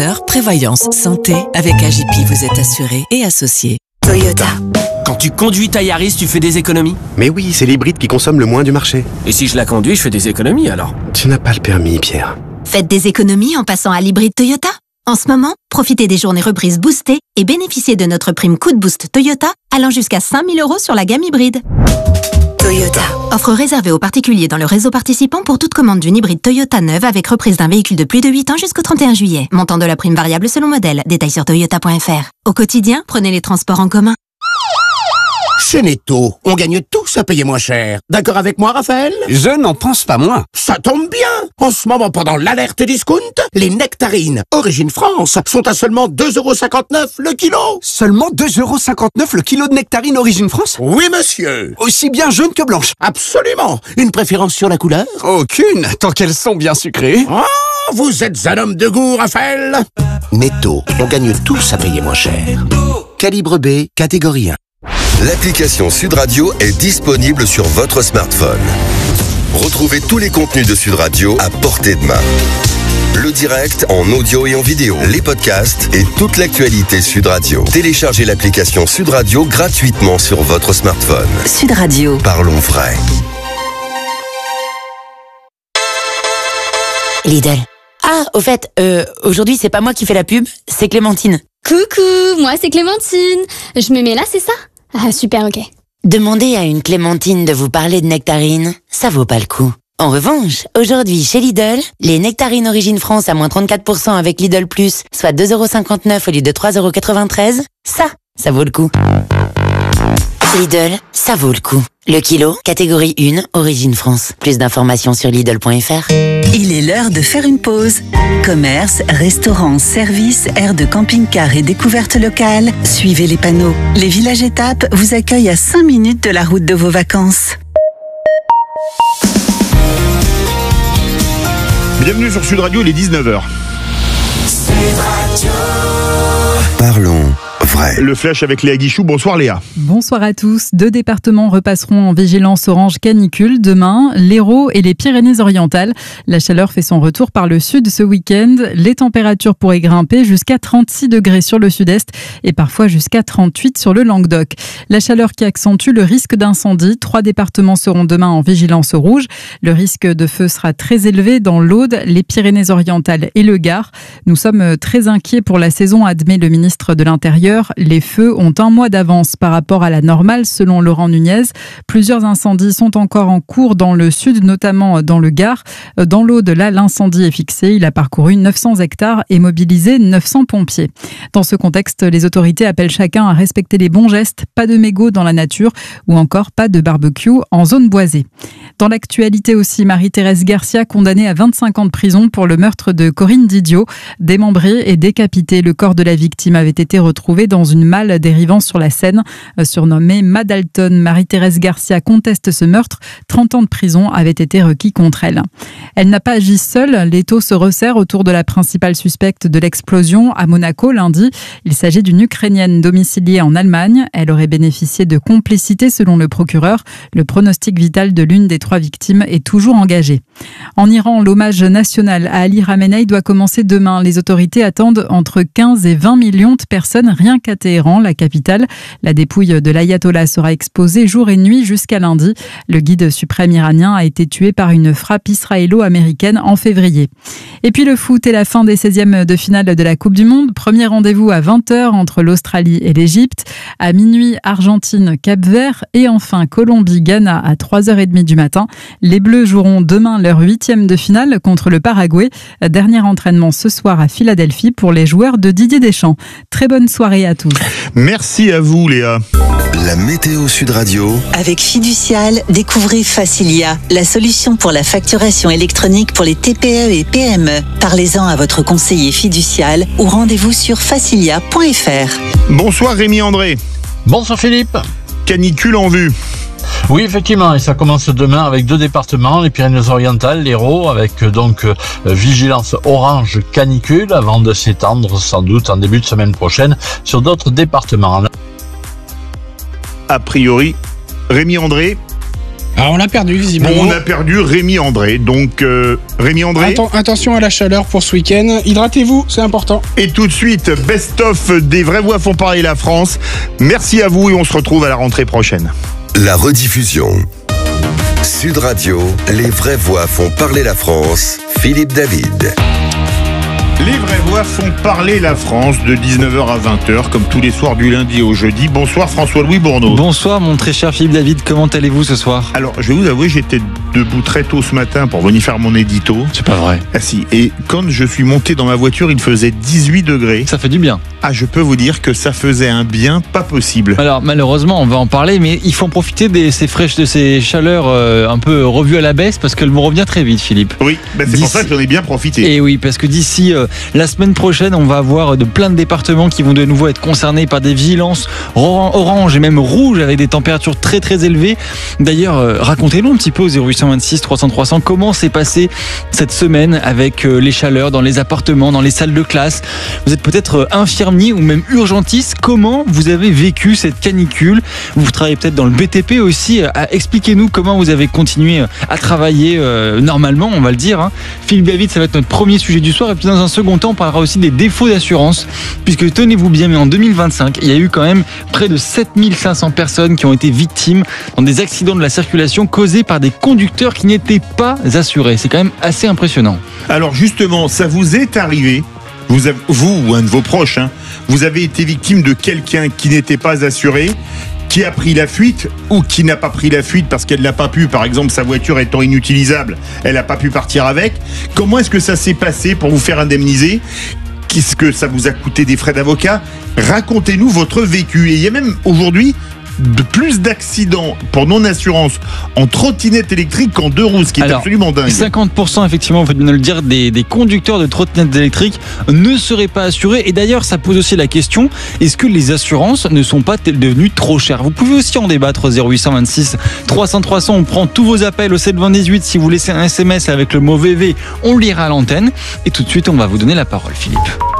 collaborateurs, prévoyance, santé. Avec AJP, vous êtes assuré et associé. Toyota. Quand tu conduis ta Yaris, tu fais des économies? Mais oui, c'est l'hybride qui consomme le moins du marché. Et si je la conduis, je fais des économies alors? Tu n'as pas le permis, Pierre. Faites des économies en passant à l'hybride Toyota. En ce moment, profitez des journées reprises boostées et bénéficiez de notre prime Coup de Boost Toyota allant jusqu'à 5 000 € sur la gamme hybride. Toyota. Offre réservée aux particuliers dans le réseau participant pour toute commande d'une hybride Toyota neuve avec reprise d'un véhicule de plus de 8 ans jusqu'au 31 juillet. Montant de la prime variable selon modèle. Détails sur toyota.fr. Au quotidien, prenez les transports en commun. Chez Netto, on gagne tous à payer moins cher. D'accord avec moi, Raphaël? Je n'en pense pas moins. Ça tombe bien. En ce moment, pendant l'alerte discount, les nectarines Origine France sont à seulement 2,59 € le kilo. Seulement 2,59 € le kilo de nectarines Origine France? Oui, monsieur. Aussi bien jaune que blanche? Absolument. Une préférence sur la couleur? Aucune, tant qu'elles sont bien sucrées. Ah, vous êtes un homme de goût, Raphaël. Netto, on gagne tous à payer moins cher. Calibre B, catégorie 1. L'application Sud Radio est disponible sur votre smartphone. Retrouvez tous les contenus de Sud Radio à portée de main. Le direct en audio et en vidéo, les podcasts et toute l'actualité Sud Radio. Téléchargez l'application Sud Radio gratuitement sur votre smartphone. Sud Radio. Parlons vrai. Lidl. Ah, au fait, aujourd'hui c'est pas moi qui fais la pub, c'est Clémentine. Coucou, moi c'est Clémentine. Je me mets là, c'est ça? Ah super, ok. Demandez à une Clémentine de vous parler de nectarines, ça vaut pas le coup. En revanche, aujourd'hui chez Lidl, les nectarines Origine France à moins 34% avec Lidl Plus, soit 2,59 € au lieu de 3,93 €, ça vaut le coup. Lidl, ça vaut le coup. Le kilo, catégorie 1, Origine France. Plus d'informations sur Lidl.fr. Il est l'heure de faire une pause. Commerce, restaurants, services, aires de camping-car et découvertes locales. Suivez les panneaux. Les villages étapes vous accueillent à 5 minutes de la route de vos vacances. Bienvenue sur Sud Radio, il est 19h. Parlons vrai. Le flash avec Léa Guichou. Bonsoir Léa. Bonsoir à tous. 2 départements repasseront en vigilance orange canicule demain, l'Hérault et les Pyrénées-Orientales. La chaleur fait son retour par le sud ce week-end. Les températures pourraient grimper jusqu'à 36 degrés sur le sud-est et parfois jusqu'à 38 sur le Languedoc. La chaleur qui accentue le risque d'incendie. 3 départements seront demain en vigilance rouge. Le risque de feu sera très élevé dans l'Aude, les Pyrénées-Orientales et le Gard. Nous sommes très inquiets pour la saison, admet le ministre de l'Intérieur. Les feux ont 1 mois d'avance par rapport à la normale, selon Laurent Nunez. Plusieurs incendies sont encore en cours dans le sud, notamment dans le Gard. Dans l'Aude, là, l'incendie est fixé. Il a parcouru 900 hectares et mobilisé 900 pompiers. Dans ce contexte, les autorités appellent chacun à respecter les bons gestes. Pas de mégots dans la nature ou encore pas de barbecue en zone boisée. Dans l'actualité aussi, Marie-Thérèse Garcia, condamnée à 25 ans de prison pour le meurtre de Corinne Didio. Démembré et décapité, le corps de la victime avait été retrouvé dans une malle dérivant sur la Seine. Surnommée Madalton, Marie-Thérèse Garcia conteste ce meurtre. 30 ans de prison avaient été requis contre elle. Elle n'a pas agi seule. L'étau se resserre autour de la principale suspecte de l'explosion à Monaco lundi. Il s'agit d'une Ukrainienne domiciliée en Allemagne. Elle aurait bénéficié de complicité selon le procureur. Le pronostic vital de l'une des 3 victimes est toujours engagé. En Iran, l'hommage national à Ali Khamenei doit commencer demain. Les autorités attendent entre 15 et 20 millions de personnes rien qu'à Téhéran, la capitale. La dépouille de l'ayatollah sera exposée jour et nuit jusqu'à lundi. Le guide suprême iranien a été tué par une frappe israélo-américaine en février. Et puis le foot et la fin des 16e de finale de la Coupe du Monde. Premier rendez-vous à 20h entre l'Australie et l'Égypte. À minuit, Argentine, Cap-Vert et enfin Colombie-Ghana à 3h30 du matin. Les Bleus joueront demain leur 8e de finale contre le Paraguay. Dernier entraînement ce soir à Philadelphie pour les joueurs de Didier Deschamps. Très bonne soirée à tous. Merci à vous Léa. La météo Sud Radio. Avec Fiducial, découvrez Facilia, la solution pour la facturation électronique pour les TPE et PME. Parlez-en à votre conseiller fiducial ou rendez-vous sur facilia.fr. Bonsoir Rémi André. Bonsoir Philippe. Canicule en vue. Oui, effectivement, et ça commence demain avec 2 départements, les Pyrénées-Orientales, l'Hérault, avec donc vigilance orange canicule, avant de s'étendre sans doute en début de semaine prochaine sur d'autres départements. A priori, Rémi André, On l'a perdu visiblement. Bon, on a perdu Rémi André. Donc, Rémi André. Attention à la chaleur pour ce week-end. Hydratez-vous, c'est important. Et tout de suite, best-of des vraies voix font parler la France. Merci à vous et on se retrouve à la rentrée prochaine. La rediffusion. Sud Radio, les vraies voix font parler la France. Philippe David. Les vraies voix font parler la France de 19h à 20h, comme tous les soirs du lundi au jeudi. Bonsoir François-Louis Bourneau. Bonsoir mon très cher Philippe David, comment allez-vous ce soir ? Alors, je vais vous avouer, j'étais debout très tôt ce matin pour venir faire mon édito. C'est pas vrai. Ah si, et quand je suis monté dans ma voiture, il faisait 18 degrés. Ça fait du bien. Ah, je peux vous dire que ça faisait un bien pas possible. Alors malheureusement, on va en parler, mais il faut en profiter de ces chaleurs un peu revues à la baisse, parce qu'elles vont revenir très vite, Philippe. Oui, c'est pour ça que j'en ai bien profité. Et oui, parce que d'ici la semaine prochaine, on va avoir plein de départements qui vont de nouveau être concernés par des vigilances orange et même rouge, avec des températures très très élevées. D'ailleurs, racontez-nous un petit peu au 0826 300 300 comment s'est passé cette semaine avec les chaleurs dans les appartements, dans les salles de classe. Vous êtes peut-être infirmier ou même urgentiste. Comment vous avez vécu cette canicule ? Vous travaillez peut-être dans le BTP aussi. Expliquez-nous comment vous avez continué à travailler normalement, on va le dire. Philippe David, ça va être notre premier sujet du soir. Et puis dans un second temps, on parlera aussi des défauts d'assurance. Puisque tenez-vous bien, mais en 2025, il y a eu quand même près de 7500 personnes qui ont été victimes dans des accidents de la circulation causés par des conducteurs qui n'étaient pas assurés. C'est quand même assez impressionnant. Alors justement, ça vous est arrivé ? Vous ou un de vos proches, vous avez été victime de quelqu'un qui n'était pas assuré, qui a pris la fuite ou qui n'a pas pris la fuite parce qu'elle n'a pas pu, par exemple sa voiture étant inutilisable, elle n'a pas pu partir avec. Comment est-ce que ça s'est passé pour vous faire indemniser ? Qu'est-ce que ça vous a coûté des frais d'avocat ? Racontez-nous votre vécu. Et il y a même aujourd'hui de plus d'accidents pour non-assurance en trottinette électrique qu'en deux roues, ce qui est absolument dingue. 50% effectivement, vous faites bien de le dire, des conducteurs de trottinettes électriques ne seraient pas assurés. Et d'ailleurs, ça pose aussi la question, est-ce que les assurances ne sont pas devenues trop chères ? Vous pouvez aussi en débattre au 0826 300 300. On prend tous vos appels au 72018. Si vous laissez un SMS avec le mot VV, on le lira à l'antenne. Et tout de suite, on va vous donner la parole, Philippe.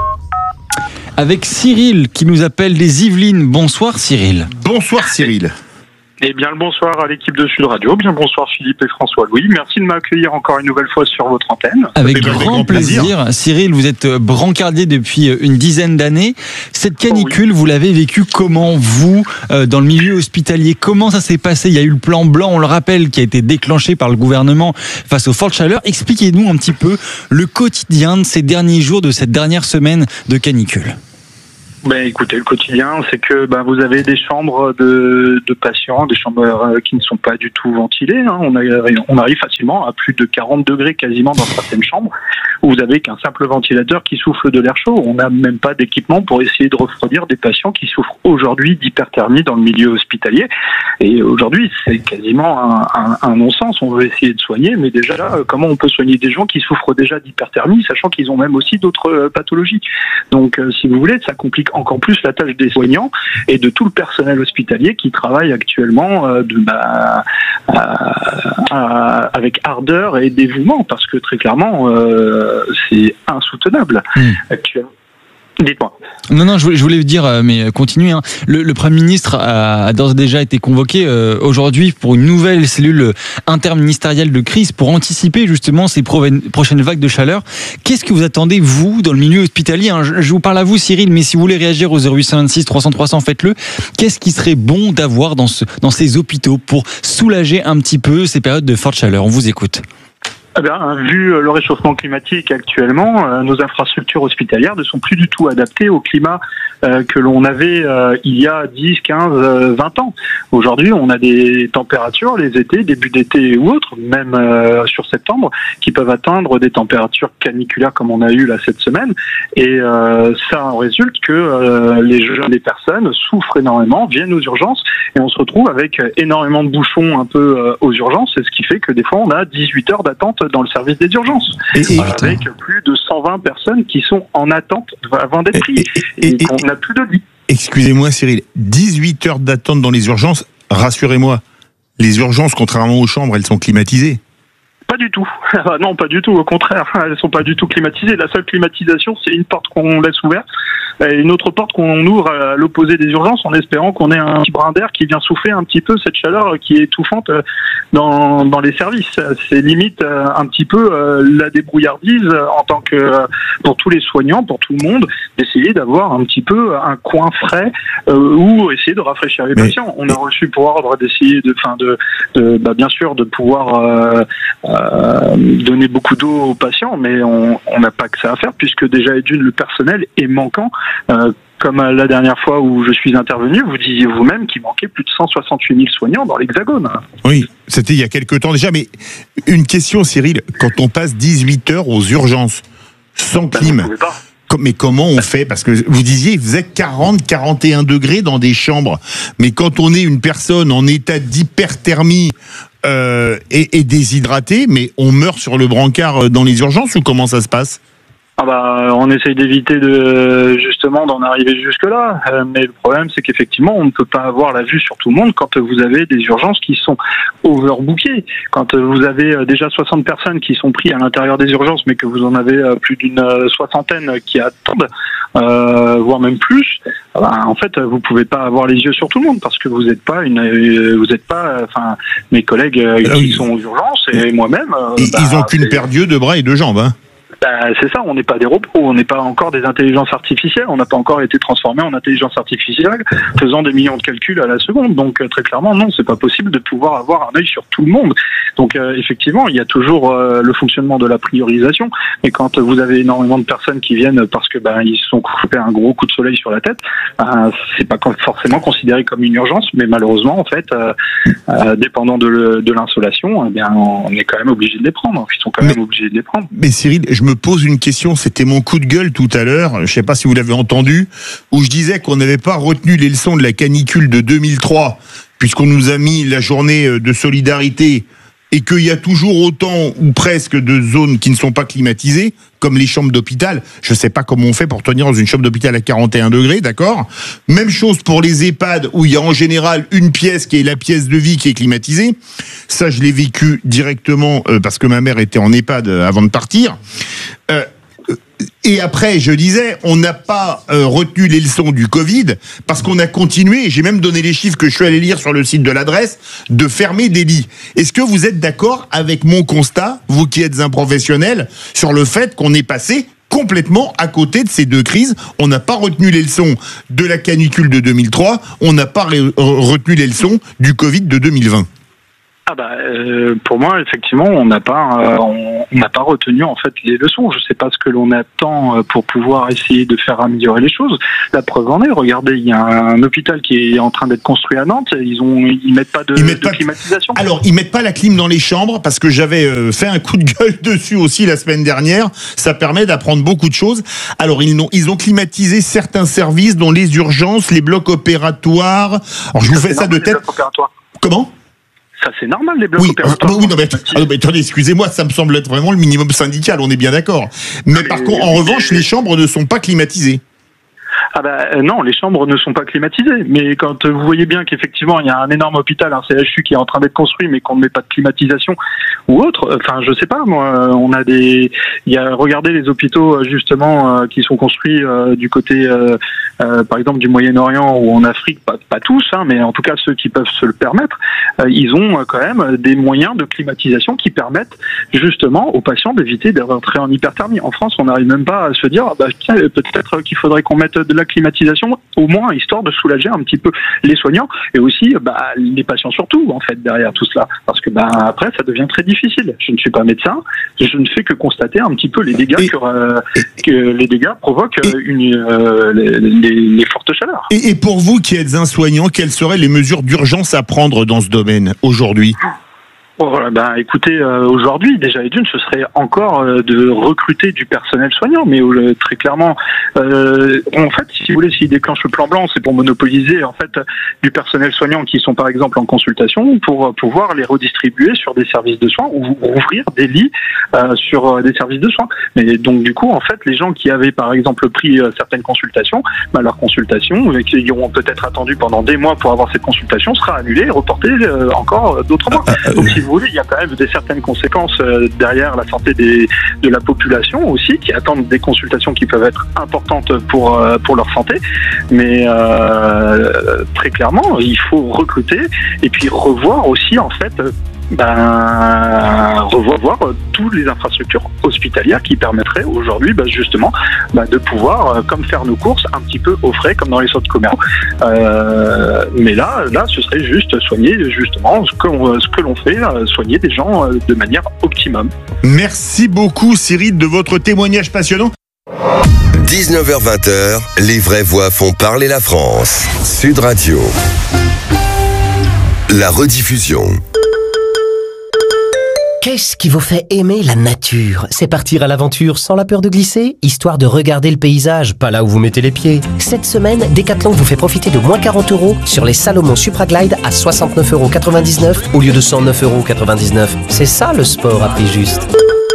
Avec Cyril qui nous appelle des Yvelines. Bonsoir Cyril. Bonsoir Cyril. Eh bien le bonsoir à l'équipe de Sud Radio, bien bonsoir Philippe et François-Louis. Merci de m'accueillir encore une nouvelle fois sur votre antenne. Avec grand plaisir. Cyril, vous êtes brancardier depuis une dizaine d'années. Cette canicule, vous l'avez vécue comment, vous, dans le milieu hospitalier ? Comment ça s'est passé ? Il y a eu le plan blanc, on le rappelle, qui a été déclenché par le gouvernement face aux fortes chaleurs. Expliquez-nous un petit peu le quotidien de ces derniers jours, de cette dernière semaine de canicule. Écoutez, le quotidien, c'est que vous avez des chambres de patients, des chambres qui ne sont pas du tout ventilées. On arrive facilement à plus de 40 degrés quasiment dans certaines chambres, où vous avez qu'un simple ventilateur qui souffle de l'air chaud. On n'a même pas d'équipement pour essayer de refroidir des patients qui souffrent aujourd'hui d'hyperthermie dans le milieu hospitalier. Et aujourd'hui, c'est quasiment un non-sens. On veut essayer de soigner, mais déjà là, comment on peut soigner des gens qui souffrent déjà d'hyperthermie, sachant qu'ils ont même aussi d'autres pathologies. Donc, si vous voulez, ça complique encore plus la tâche des soignants et de tout le personnel hospitalier qui travaille actuellement avec ardeur et dévouement, parce que très clairement, c'est insoutenable actuellement. Dites-moi. Non, je voulais dire, mais continuez. Le Premier ministre a d'ores et déjà été convoqué aujourd'hui pour une nouvelle cellule interministérielle de crise pour anticiper justement ces prochaines vagues de chaleur. Qu'est-ce que vous attendez, vous, dans le milieu hospitalier ? Je vous parle à vous, Cyril, mais si vous voulez réagir au 0826 300 300, faites-le. Qu'est-ce qui serait bon d'avoir dans ces hôpitaux pour soulager un petit peu ces périodes de forte chaleur ? On vous écoute. Vu le réchauffement climatique actuellement, nos infrastructures hospitalières ne sont plus du tout adaptées au climat que l'on avait il y a 10, 15, 20 ans. Aujourd'hui, on a des températures, les étés, début d'été ou autres, même sur septembre, qui peuvent atteindre des températures caniculaires comme on a eu là cette semaine. Et ça en résulte que les personnes souffrent énormément, viennent aux urgences, et on se retrouve avec énormément de bouchons un peu aux urgences, et ce qui fait que des fois on a 18 heures d'attente dans le service des urgences, avec plus de 120 personnes qui sont en attente avant d'être prises. Et on n'a plus de lit. Excusez-moi Cyril, 18 heures d'attente dans les urgences, rassurez-moi, les urgences, contrairement aux chambres, elles sont climatisées. Pas du tout. Non, pas du tout. Au contraire, elles sont pas du tout climatisées. La seule climatisation, c'est une porte qu'on laisse ouverte Et une autre porte qu'on ouvre à l'opposé des urgences en espérant qu'on ait un petit brin d'air qui vient souffler un petit peu cette chaleur qui est étouffante dans les services. C'est limite un petit peu la débrouillardise en tant que pour tous les soignants, pour tout le monde, d'essayer d'avoir un petit peu un coin frais ou essayer de rafraîchir les patients. On a reçu pour ordre d'essayer bien sûr de pouvoir donner beaucoup d'eau aux patients, mais on n'a pas que ça à faire puisque déjà le personnel est manquant. Comme la dernière fois où je suis intervenu, vous disiez vous-même qu'il manquait plus de 168 000 soignants dans l'Hexagone. Oui, c'était il y a quelques temps déjà, mais une question Cyril, quand on passe 18 heures aux urgences, sans clim, mais comment on fait? Parce que vous disiez, il faisait 41 degrés dans des chambres, mais quand on est une personne en état d'hyperthermie et déshydratée, mais on meurt sur le brancard dans les urgences ou comment ça se passe? On essaye d'éviter justement d'en arriver jusque-là, mais le problème c'est qu'effectivement on ne peut pas avoir la vue sur tout le monde quand vous avez des urgences qui sont overbookées. Quand vous avez déjà 60 personnes qui sont prises à l'intérieur des urgences, mais que vous en avez plus d'une soixantaine qui attendent, voire même plus, en fait vous pouvez pas avoir les yeux sur tout le monde parce que vous n'êtes pas mes collègues qui sont aux urgences et moi-même. Ils ont qu'une paire d'yeux, de bras et de jambes, hein. C'est ça, on n'est pas des robots, on n'est pas encore des intelligences artificielles, on n'a pas encore été transformé en intelligence artificielle faisant des millions de calculs à la seconde. Donc très clairement, non, c'est pas possible de pouvoir avoir un œil sur tout le monde. Donc effectivement, il y a toujours le fonctionnement de la priorisation. Et quand vous avez énormément de personnes qui viennent parce que ils se sont coupés un gros coup de soleil sur la tête, c'est pas forcément considéré comme une urgence, mais malheureusement, en fait, dépendant de l'insolation, on est quand même obligé de les prendre. Ils sont quand même obligés de les prendre. Mais Cyril, je me pose une question, c'était mon coup de gueule tout à l'heure, je ne sais pas si vous l'avez entendu, où je disais qu'on n'avait pas retenu les leçons de la canicule de 2003, puisqu'on nous a mis la journée de solidarité, et qu'il y a toujours autant ou presque de zones qui ne sont pas climatisées, comme les chambres d'hôpital. Je ne sais pas comment on fait pour tenir dans une chambre d'hôpital à 41 degrés, d'accord? Même chose pour les EHPAD, où il y a en général une pièce qui est la pièce de vie qui est climatisée. Ça, je l'ai vécu directement parce que ma mère était en EHPAD avant de partir. Et après, je disais, on n'a pas retenu les leçons du Covid parce qu'on a continué, et j'ai même donné les chiffres que je suis allé lire sur le site de l'adresse, de fermer des lits. Est-ce que vous êtes d'accord avec mon constat, vous qui êtes un professionnel, sur le fait qu'on est passé complètement à côté de ces deux crises? On n'a pas retenu les leçons de la canicule de 2003, on n'a pas retenu les leçons du Covid de 2020. Pour moi, effectivement, on n'a pas retenu en fait les leçons. Je ne sais pas ce que l'on attend pour pouvoir essayer de faire améliorer les choses. La preuve en est, regardez, il y a un hôpital qui est en train d'être construit à Nantes. Ils mettent pas de climatisation. Alors, ils mettent pas la clim dans les chambres parce que j'avais fait un coup de gueule dessus aussi la semaine dernière. Ça permet d'apprendre beaucoup de choses. Alors, ils ont climatisé certains services, dont les urgences, les blocs opératoires. Alors, je vous fais ça de tête. Comment ? Ça, c'est normal, les blocs opératoires. Mais attendez, excusez-moi, ça me semble être vraiment le minimum syndical, on est bien d'accord. Mais par contre, en revanche, les chambres ne sont pas climatisées. Non, les chambres ne sont pas climatisées. Mais quand vous voyez bien qu'effectivement, il y a un énorme hôpital, un CHU qui est en train d'être construit, mais qu'on ne met pas de climatisation ou autre, je sais pas, moi, regardez les hôpitaux, justement, qui sont construits du côté, par exemple, du Moyen-Orient ou en Afrique, pas tous, mais en tout cas, ceux qui peuvent se le permettre, ils ont quand même des moyens de climatisation qui permettent, justement, aux patients d'éviter de rentrer en hyperthermie. En France, on n'arrive même pas à se dire, tiens, peut-être qu'il faudrait qu'on mette de la climatisation, au moins histoire de soulager un petit peu les soignants et aussi les patients surtout en fait derrière tout cela, parce que après ça devient très difficile. Je ne suis pas médecin, je ne fais que constater un petit peu les dégâts que les dégâts provoquent les fortes chaleurs. Et pour vous qui êtes un soignant, quelles seraient les mesures d'urgence à prendre dans ce domaine aujourd'hui ? Écoutez, aujourd'hui, déjà ce serait encore de recruter du personnel soignant, mais très clairement, en fait, si vous voulez, s'ils déclenchent le plan blanc, c'est pour monopoliser en fait du personnel soignant qui sont par exemple en consultation, pour pouvoir les redistribuer sur des services de soins ou ouvrir des lits sur des services de soins. Mais donc du coup, en fait, les gens qui avaient par exemple pris certaines consultations, leur consultation, qui auront peut-être attendu pendant des mois pour avoir cette consultation, sera annulée et reportée encore d'autres mois. Donc si vous aujourd'hui, il y a quand même certaines conséquences derrière la santé de la population aussi, qui attendent des consultations qui peuvent être importantes pour leur santé. Mais très clairement, il faut recruter et puis revoir aussi en fait revoir toutes les infrastructures hospitalières qui permettraient aujourd'hui justement de pouvoir comme faire nos courses un petit peu au frais comme dans les centres commerciaux. Mais là ce serait juste soigner justement ce que l'on fait, soigner des gens de manière optimum. Merci beaucoup Cyril de votre témoignage passionnant. 19h-20h, les vraies voix font parler la France. Sud Radio. La rediffusion. Qu'est-ce qui vous fait aimer la nature? C'est partir à l'aventure sans la peur de glisser, histoire de regarder le paysage, pas là où vous mettez les pieds. Cette semaine, Decathlon vous fait profiter de moins 40 € sur les Salomon Supraglide à 69,99 € au lieu de 109,99 €. C'est ça le sport à prix juste.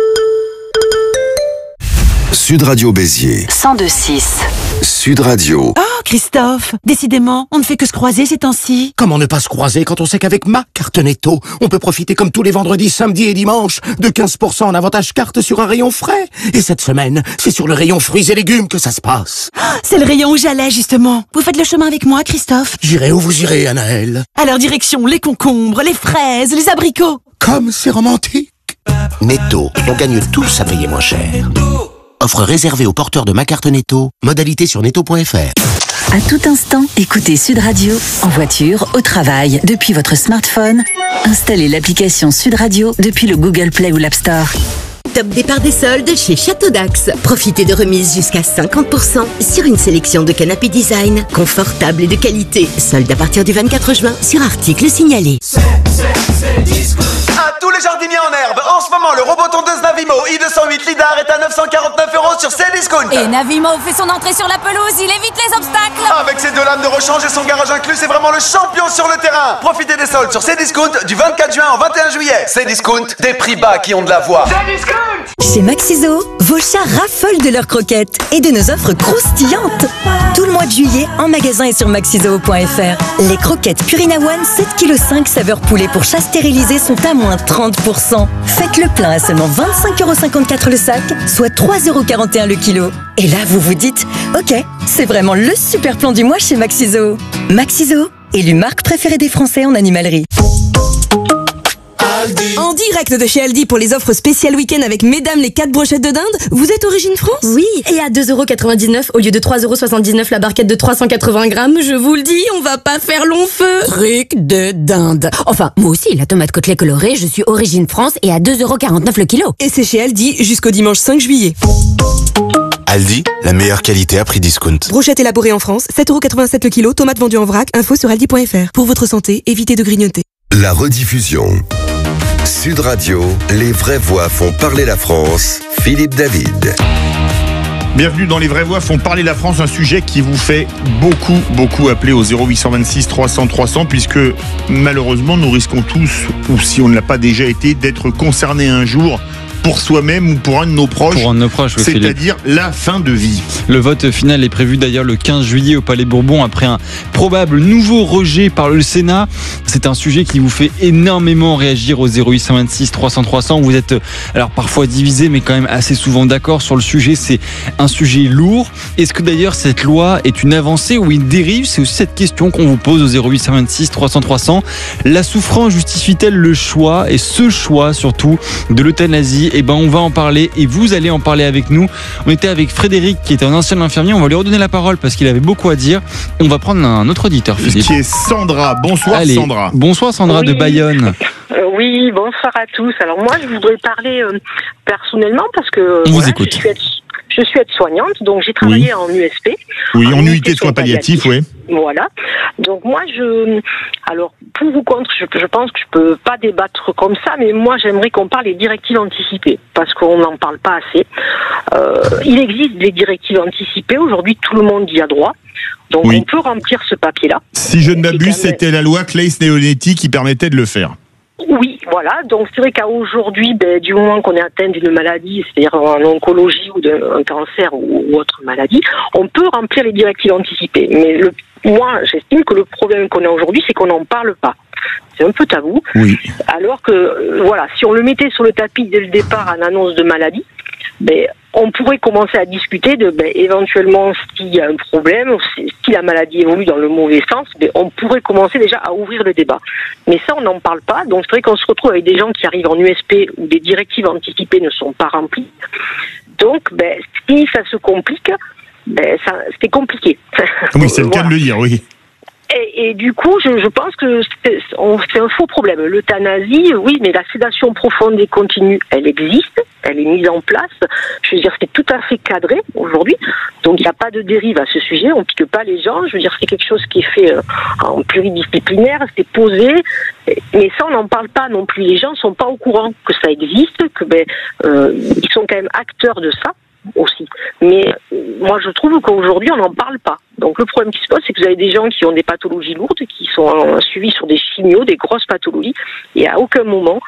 Sud Radio Béziers. 102.6. Sud Radio. Oh, Christophe, décidément, on ne fait que se croiser ces temps-ci. Comment ne pas se croiser quand on sait qu'avec ma carte Netto, on peut profiter comme tous les vendredis, samedis et dimanches de 15% en avantage carte sur un rayon frais. Et cette semaine, c'est sur le rayon fruits et légumes que ça se passe. C'est le rayon où j'allais, justement. Vous faites le chemin avec moi, Christophe? J'irai où vous irez, Anaëlle. Alors direction les concombres, les fraises, les abricots. Comme c'est romantique. Netto, on gagne tous à payer moins cher. Offre réservée aux porteurs de ma carte Netto. Modalité sur netto.fr. À tout instant, écoutez Sud Radio, en voiture, au travail, depuis votre smartphone. Installez l'application Sud Radio depuis le Google Play ou l'App Store. Top départ des soldes chez Château d'Axe. Profitez de remises jusqu'à 50% sur une sélection de canapés design, confortables et de qualité. Soldes à partir du 24 juin sur articles signalés. À tous les jardiniers en herbe, en ce moment, le robot tondeuse Navimo i208 Lidar est à 949 € sur Cdiscount. Et Navimo fait son entrée sur la pelouse, il évite les obstacles. Avec ses 2 lames de rechange et son garage inclus, c'est vraiment le champion sur le terrain. Profitez des soldes sur Cdiscount du 24 juin au 21 juillet. Cdiscount, des prix bas qui ont de la voix. Chez Maxiso, vos chats raffolent de leurs croquettes et de nos offres croustillantes. Tout le mois de juillet, en magasin et sur maxiso.fr. Les croquettes Purina One 7,5 kg saveur poulet pour chat stérilisé sont à moins 30%. Faites le plein à seulement 25,54 € le sac, soit 3,41 € le kilo. Et là, vous vous dites, ok, c'est vraiment le super plan du mois chez Maxiso. Maxiso, élu marque préférée des Français en animalerie. En direct de chez Aldi pour les offres spéciales week-end avec mesdames les 4 brochettes de dinde. Vous êtes Origine France? Oui, et à 2,99 € au lieu de 3,79 € la barquette de 380 grammes, je vous le dis, on va pas faire long feu. Truc de dinde. Enfin, moi aussi, la tomate côtelée colorée, je suis Origine France et à 2,49 € le kilo. Et c'est chez Aldi jusqu'au dimanche 5 juillet. Aldi, la meilleure qualité à prix discount. Brochette élaborée en France, 7,87 € le kilo, tomates vendues en vrac, info sur aldi.fr. Pour votre santé, évitez de grignoter. La rediffusion. Sud Radio, les vraies voix font parler la France. Philippe David. Bienvenue dans Les Vraies Voix font parler la France, un sujet qui vous fait beaucoup appeler au 0826 300 300 puisque malheureusement nous risquons tous, ou si on ne l'a pas déjà été, d'être concernés un jour pour soi-même ou pour un de nos proches, oui, c'est-à-dire la fin de vie. Le vote final est prévu d'ailleurs le 15 juillet au Palais Bourbon après un probable nouveau rejet par le Sénat. C'est un sujet qui vous fait énormément réagir au 0826 300 300. Vous êtes alors parfois divisé mais quand même assez souvent d'accord sur le sujet. C'est un sujet lourd. Est-ce que d'ailleurs cette loi est une avancée ou une dérive? C'est aussi cette question qu'on vous pose au 0826 300 300. La souffrance justifie-t-elle le choix, et ce choix surtout, de l'euthanasie? Eh ben, on va en parler et vous allez en parler avec nous. On était avec Frédéric qui était un ancien infirmier. On va lui redonner la parole parce qu'il avait beaucoup à dire. Et on va prendre un autre auditeur, Philippe. Qui est Sandra. Bonsoir. Allez, Sandra. Bonsoir Sandra de Bayonne. Oui, bonsoir à tous. Alors moi, je voudrais parler personnellement parce que on vous écoute. Je suis aide-soignante, donc j'ai travaillé en USP. Oui, en unité de soins palliatifs, oui. Voilà. Donc moi, alors pour ou contre, je pense que je peux pas débattre comme ça, mais moi j'aimerais qu'on parle des directives anticipées, parce qu'on n'en parle pas assez. Il existe des directives anticipées, aujourd'hui tout le monde y a droit. Donc on peut remplir ce papier-là. Si je ne m'abuse, c'était la loi Claes-Leonetti qui permettait de le faire. Oui, voilà. Donc c'est vrai qu'à aujourd'hui, du moment qu'on est atteint d'une maladie, c'est-à-dire en oncologie ou d'un cancer ou autre maladie, on peut remplir les directives anticipées. Mais moi, j'estime que le problème qu'on a aujourd'hui, c'est qu'on n'en parle pas. c'est un peu tabou. Oui. Alors que, voilà, si on le mettait sur le tapis dès le départ en annonce de maladie, on pourrait commencer à discuter de éventuellement s'il y a un problème, si la maladie évolue dans le mauvais sens, on pourrait commencer déjà à ouvrir le débat. Mais ça, on n'en parle pas. Donc c'est vrai qu'on se retrouve avec des gens qui arrivent en USP où des directives anticipées ne sont pas remplies. Donc si ça se complique, c'est compliqué. Oui, c'est le cas de le dire, oui. Et du coup, je pense que c'est un faux problème. L'euthanasie, oui, mais la sédation profonde et continue, elle existe, elle est mise en place. Je veux dire, c'est tout à fait cadré aujourd'hui. Donc, il n'y a pas de dérive à ce sujet. On ne pique pas les gens. Je veux dire, c'est quelque chose qui est fait en pluridisciplinaire, c'est posé. Mais ça, on n'en parle pas non plus. Les gens ne sont pas au courant que ça existe, que ils sont quand même acteurs de ça aussi. Mais moi, je trouve qu'aujourd'hui, on n'en parle pas. Donc, le problème qui se pose, c'est que vous avez des gens qui ont des pathologies lourdes, qui sont suivis sur des chimios, des grosses pathologies, et à aucun moment,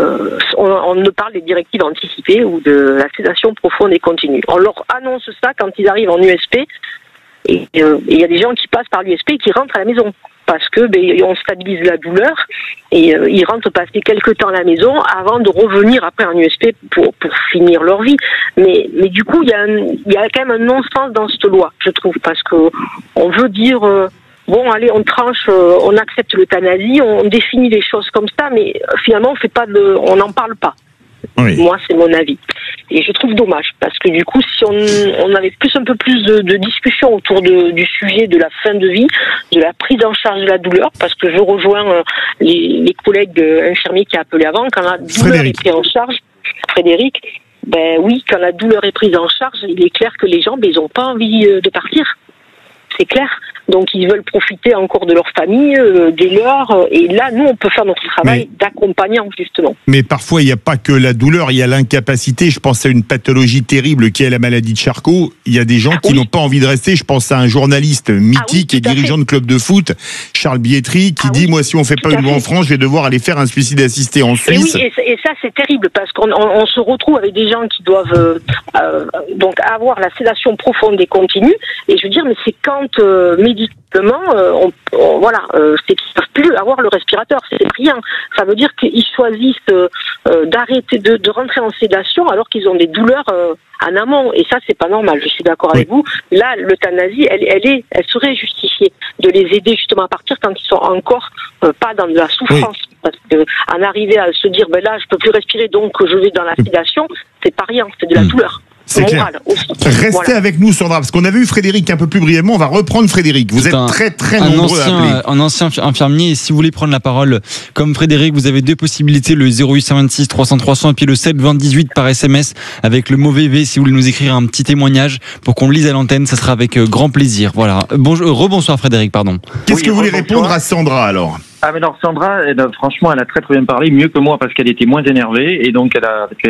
on ne parle des directives anticipées ou de la sédation profonde et continue. On leur annonce ça quand ils arrivent en USP, et il y a des gens qui passent par l'USP et qui rentrent à la maison. Parce que on stabilise la douleur et ils rentrent passer quelques temps à la maison avant de revenir après en USP pour finir leur vie. Mais du coup, il y a quand même un non-sens dans cette loi, je trouve, parce que on veut dire bon, allez, on tranche, on accepte l'euthanasie, on définit les choses comme ça, mais finalement, on n'en parle pas. Oui. Moi, c'est mon avis. Et je trouve dommage, parce que du coup, si on avait un peu plus de discussion autour du sujet de la fin de vie, de la prise en charge de la douleur, parce que je rejoins les collègues infirmiers qui a appelé avant, quand la douleur est prise en charge, Frédéric, oui, quand la douleur est prise en charge, il est clair que les gens, ils n'ont pas envie de partir. C'est clair. Donc, ils veulent profiter encore de leur famille, des leurs. Et là, nous, on peut faire notre travail d'accompagnant, justement. Mais parfois, il n'y a pas que la douleur, il y a l'incapacité. Je pense à une pathologie terrible qui est la maladie de Charcot. Il y a des gens qui n'ont pas envie de rester. Je pense à un journaliste mythique et dirigeant de club de foot, Charles Bietri, qui dit, moi, si on ne fait pas une loi en France, je vais devoir aller faire un suicide assisté en Suisse. Et oui, et ça, c'est terrible, parce qu'on se retrouve avec des gens qui doivent donc avoir la sédation profonde et continue. Et je veux dire, mais c'est quand médicalement, c'est qu'ils ne peuvent plus avoir le respirateur, c'est rien. Ça veut dire qu'ils choisissent d'arrêter de rentrer en sédation alors qu'ils ont des douleurs en amont. Et ça, c'est pas normal. Je suis d'accord avec vous. Là, l'euthanasie, elle serait justifiée de les aider justement à partir quand ils sont encore pas dans de la souffrance. Oui. Parce que en arriver à se dire, là, je peux plus respirer, donc je vais dans la sédation, c'est pas rien, c'est de la douleur. C'est clair. Restez avec nous, Sandra, parce qu'on avait eu Frédéric un peu plus brièvement. On va reprendre Frédéric. Vous êtes très nombreux à appeler. Un ancien infirmier. Et si vous voulez prendre la parole comme Frédéric, vous avez deux possibilités, le 0826 300 300 et puis le 7 20 18 par SMS avec le mot VV. Si vous voulez nous écrire un petit témoignage pour qu'on le lise à l'antenne, ça sera avec grand plaisir. Voilà. Rebonsoir Frédéric, pardon. Qu'est-ce que vous voulez répondre à Sandra alors? Ah mais non, Sandra, franchement, elle a très bien parlé, mieux que moi parce qu'elle était moins énervée et donc elle a